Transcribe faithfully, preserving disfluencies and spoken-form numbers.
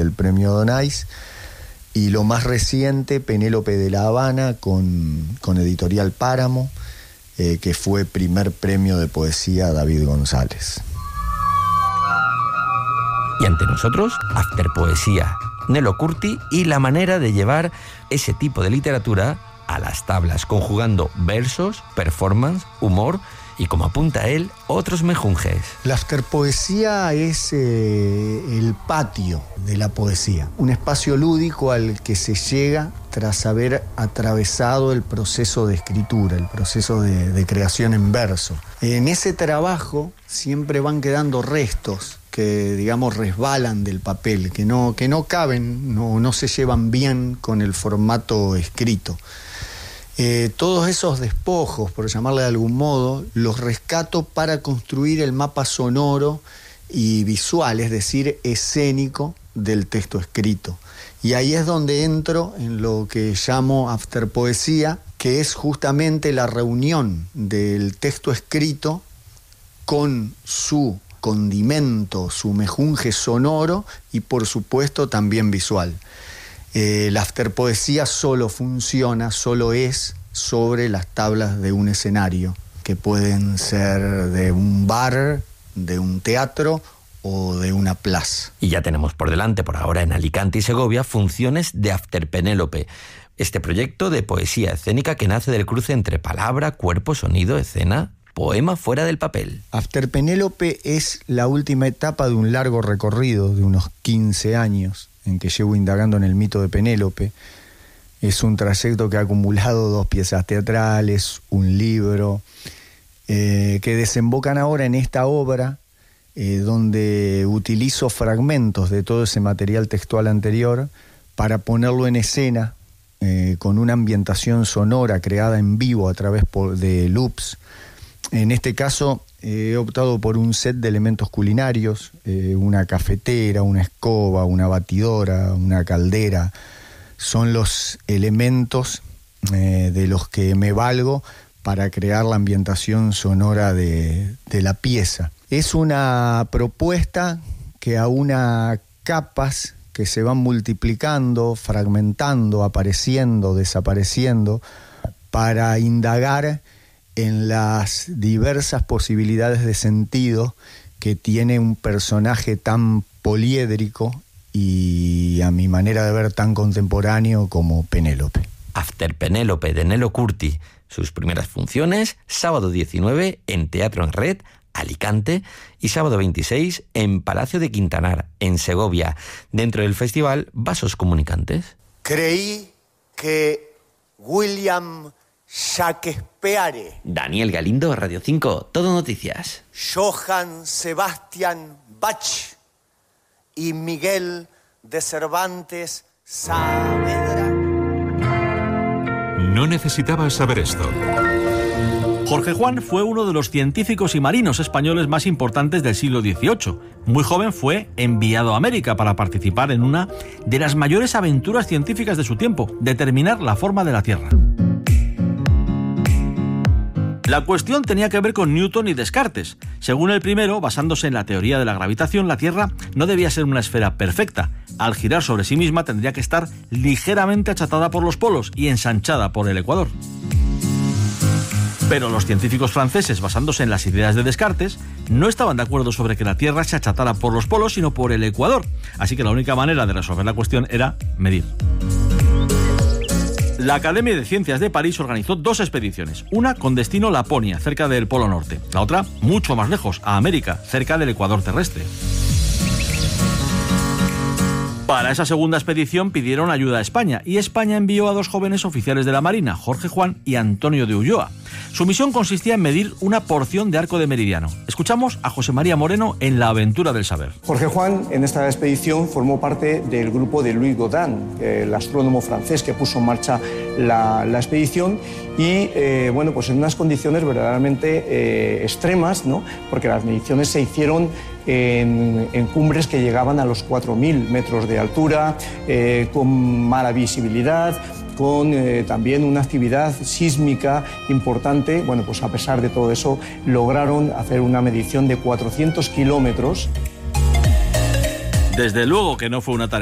del premio Donais. Y lo más reciente, Penélope de La Habana, con, con Editorial Páramo, eh, que fue primer premio de poesía David González. Y ante nosotros, Afterpoesía, Nelo Curti y la manera de llevar ese tipo de literatura a las tablas, conjugando versos, performance, humor y, como apunta él, otros mejunjes. La afterpoesía es eh, el patio de la poesía, un espacio lúdico al que se llega tras haber atravesado el proceso de escritura, el proceso de, de creación en verso. En ese trabajo siempre van quedando restos que, digamos, resbalan del papel, que no, que no caben, no, no se llevan bien con el formato escrito. Eh, todos esos despojos, por llamarle de algún modo, los rescato para construir el mapa sonoro y visual, es decir, escénico del texto escrito. Y ahí es donde entro en lo que llamo afterpoesía, que es justamente la reunión del texto escrito con su condimento, su mejunje sonoro y, por supuesto, también visual. Eh, la afterpoesía solo funciona, solo es sobre las tablas de un escenario, que pueden ser de un bar, de un teatro o de una plaza. Y ya tenemos por delante, por ahora, en Alicante y Segovia, funciones de After Penélope, este proyecto de poesía escénica que nace del cruce entre palabra, cuerpo, sonido, escena, poema fuera del papel. After Penélope es la última etapa de un largo recorrido de unos quince años, en que llevo indagando en el mito de Penélope. Es un trayecto que ha acumulado dos piezas teatrales, un libro, eh, que desembocan ahora en esta obra, eh, donde utilizo fragmentos de todo ese material textual anterior para ponerlo en escena, eh, con una ambientación sonora creada en vivo a través por, de loops. En este caso, he optado por un set de elementos culinarios, eh, una cafetera, una escoba, una batidora, una caldera. Son los elementos eh, de los que me valgo para crear la ambientación sonora de, de la pieza. Es una propuesta que aúna capas que se van multiplicando, fragmentando, apareciendo, desapareciendo, para indagar en las diversas posibilidades de sentido que tiene un personaje tan poliédrico y, a mi manera de ver, tan contemporáneo como Penélope. After Penélope de Nelo Curti. Sus primeras funciones, sábado diecinueve en Teatro en Red, Alicante, y sábado veintiséis en Palacio de Quintanar, en Segovia, dentro del festival Vasos Comunicantes. Creí que William Shakespeare, Daniel Galindo, Radio cinco, Todo Noticias. Johann Sebastian Bach y Miguel de Cervantes Saavedra. No necesitabas saber esto. Jorge Juan fue uno de los científicos y marinos españoles más importantes del siglo dieciocho. Muy joven fue enviado a América para participar en una de las mayores aventuras científicas de su tiempo, determinar la forma de la Tierra. La cuestión tenía que ver con Newton y Descartes. Según el primero, basándose en la teoría de la gravitación, la Tierra no debía ser una esfera perfecta. Al girar sobre sí misma tendría que estar ligeramente achatada por los polos y ensanchada por el ecuador. Pero los científicos franceses, basándose en las ideas de Descartes, no estaban de acuerdo sobre que la Tierra se achatara por los polos, sino por el ecuador. Así que la única manera de resolver la cuestión era medir. La Academia de Ciencias de París organizó dos expediciones, una con destino Laponia, cerca del Polo Norte, la otra mucho más lejos, a América, cerca del ecuador terrestre. Para esa segunda expedición pidieron ayuda a España, y España envió a dos jóvenes oficiales de la Marina, Jorge Juan y Antonio de Ulloa. Su misión consistía en medir una porción de arco de meridiano. Escuchamos a José María Moreno en La aventura del saber. Jorge Juan, en esta expedición, formó parte del grupo de Louis Gaudin, el astrónomo francés que puso en marcha la, la expedición, y eh, bueno, pues en unas condiciones verdaderamente eh, extremas, ¿no? Porque las mediciones se hicieron En, en cumbres que llegaban a los cuatro mil metros de altura, eh, con mala visibilidad, con eh, también una actividad sísmica importante. Bueno, pues a pesar de todo eso, lograron hacer una medición de cuatrocientos kilómetros. Desde luego que no fue una tarea